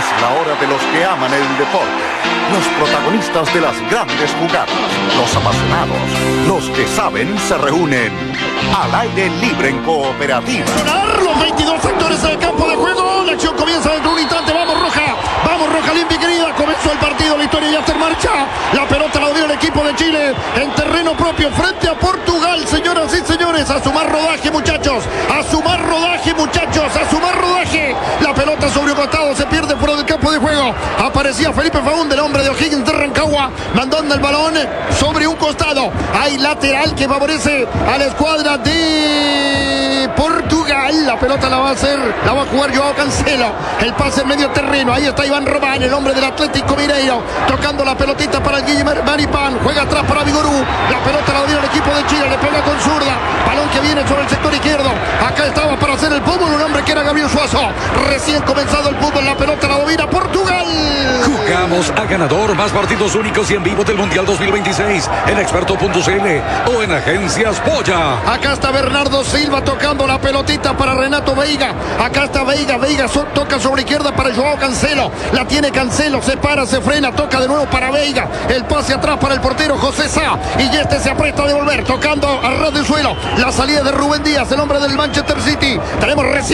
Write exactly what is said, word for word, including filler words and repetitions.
Es la hora de los que aman el deporte, los protagonistas de las grandes jugadas, los apasionados, los que saben se reúnen al aire libre en Cooperativa. Los veintidós sectores del campo de juego, la acción comienza dentro de un instante. Vamos Roja, vamos Roja limpia y querida. Comenzó el partido, la historia ya está en marcha. La pelota la domina el equipo de Chile en terreno propio frente a Portugal, señoras y señores. A sumar rodaje, muchachos, a sumar rodaje, muchachos, a sumar rodaje. La pelota sobre un costado, se pierde fuera del campo de juego. Aparecía Felipe Faúndez, el hombre de O'Higgins de Rancagua, mandando el balón sobre un costado. Hay lateral que favorece a la escuadra de Portugal. La pelota la va a hacer, la va a jugar Joao Cancelo. El pase en medio terreno. Ahí está Iván Román, el hombre del Atlético Mineiro, tocando la pelotita para el Guillermo Maripán. Juega atrás para Vigorú. La pelota la dio el equipo de Chile. Le pega con zurda. Balón que viene sobre el sector izquierdo. Acá estaba para hacer el fútbol un hombre que era Gabriel Suazo. Recién comenzado el fútbol. La pelota la domina Portugal. Jugamos a ganador. Más partidos únicos y en vivo del Mundial dos mil veintiséis en experto punto c l o en Agencias Polla. Acá está Bernardo Silva tocando la pelotita para Renato Veiga. Acá está Veiga. Veiga so, toca sobre izquierda para Joao Cancelo. La tiene Cancelo. Se para, se frena. Toca de nuevo para Veiga. El pase atrás para el portero José Sá. Y este se apresta a devolver. Tocando a ras del suelo. La salida de Rubén Díaz, el hombre del Manchester City. Tenemos recién